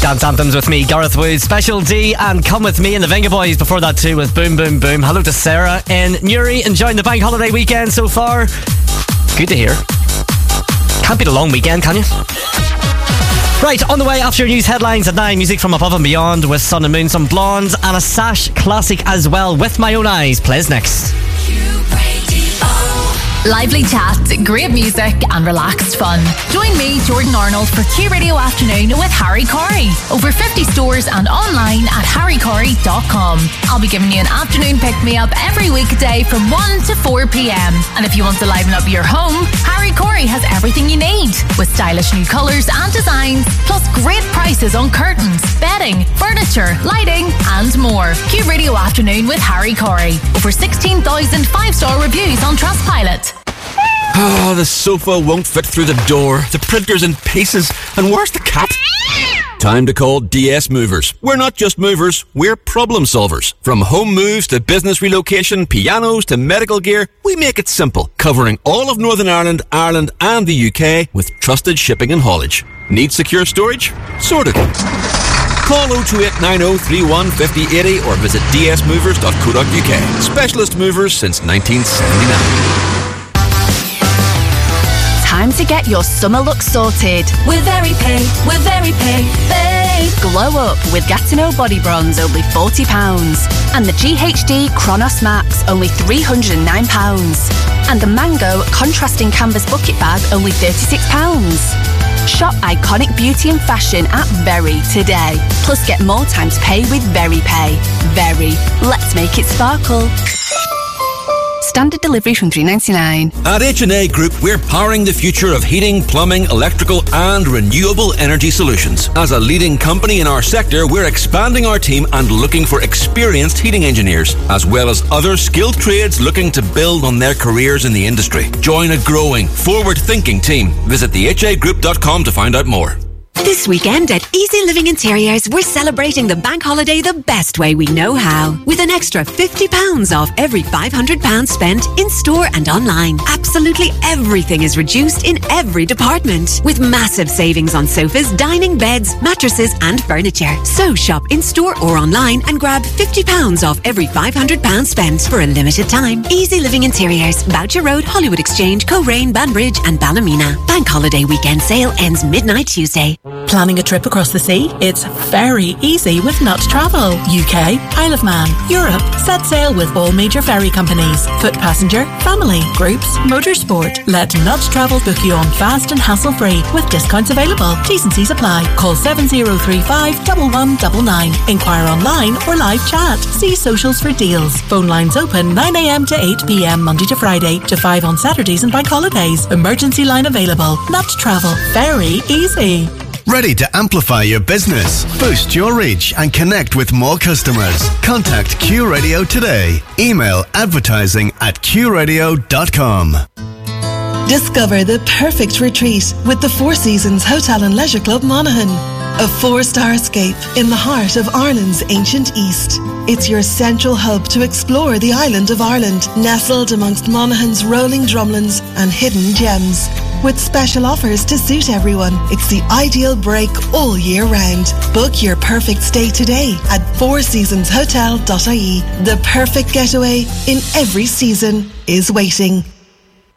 Dance Anthems with me, Gareth Wood, Special D, and Come With Me and the Venga Boys before that too with Boom Boom Boom. Hello to Sarah in Newry, enjoying the bank holiday weekend so far. Good to hear. Can't beat a long weekend, can you? Right, on the way after your news headlines at 9, music from above and beyond with Sun and Moon, some Blondes, and a Sash classic as well, With My Own Eyes, plays next. Lively chat, great music and relaxed fun. Join me, Jordan Arnold, for Q Radio Afternoon with Harry Corey. Over 50 stores and online at harrycorey.com. I'll be giving you an afternoon pick-me-up every weekday from 1 to 4 p.m. And if you want to liven up your home, Harry Corey has everything you need. With stylish new colours and designs, plus great prices on curtains, bedding, furniture, lighting and more. Q Radio Afternoon with Harry Corey. Over 16,000 5-star reviews on Trustpilot. Oh, the sofa won't fit through the door. The printer's in pieces. And where's the cat? Time to call DS Movers. We're not just movers, we're problem solvers. From home moves to business relocation, pianos to medical gear, we make it simple, covering all of Northern Ireland, Ireland and the UK with trusted shipping and haulage. Need secure storage? Sorted. Call 028 90 31 50 80 or visit dsmovers.co.uk. Specialist movers since 1979. Time to get your summer look sorted. With VeryPay, babe. Glow up with Gatineau Body Bronze, only £40. And the GHD Chronos Max, only £309. And the Mango Contrasting Canvas Bucket Bag, only £36. Shop iconic beauty and fashion at Very today. Plus get more time to pay with VeryPay. Very. Let's make it sparkle. Standard delivery from $3.99. At H&A Group, we're powering the future of heating, plumbing, electrical and renewable energy solutions. As a leading company in our sector, we're expanding our team and looking for experienced heating engineers, as well as other skilled trades looking to build on their careers in the industry. Join a growing, forward-thinking team. Visit thehagroup.com to find out more. This weekend at Easy Living Interiors, we're celebrating the bank holiday the best way we know how. With an extra £50 off every £500 spent in-store and online. Absolutely everything is reduced in every department. With massive savings on sofas, dining, beds, mattresses and furniture. So shop in-store or online and grab £50 off every £500 spent for a limited time. Easy Living Interiors, Boucher Road, Hollywood Exchange, Coleraine, Banbridge and Ballymena. Bank holiday weekend sale ends midnight Tuesday. Planning a trip across the sea? It's very easy with Nut Travel. UK, Isle of Man, Europe. Set sail with all major ferry companies. Foot passenger, family, groups, motorsport. Let Nut Travel book you on fast and hassle-free with discounts available. T's and C's apply. Call 7035 1199. Inquire online or live chat. See socials for deals. Phone lines open 9 a.m. to 8 p.m. Monday to Friday to 5 on Saturdays and bank holidays. Emergency line available. Nut Travel. Very easy. Ready to amplify your business, boost your reach and connect with more customers? Contact Q Radio today. Email advertising@qradio.com. Discover the perfect retreat with the Four Seasons Hotel and Leisure Club Monaghan. A 4-star escape in the heart of Ireland's ancient East. It's your central hub to explore the island of Ireland, nestled amongst Monaghan's rolling drumlins and hidden gems. With special offers to suit everyone, it's the ideal break all year round. Book your perfect stay today at fourseasonshotel.ie. The perfect getaway in every season is waiting.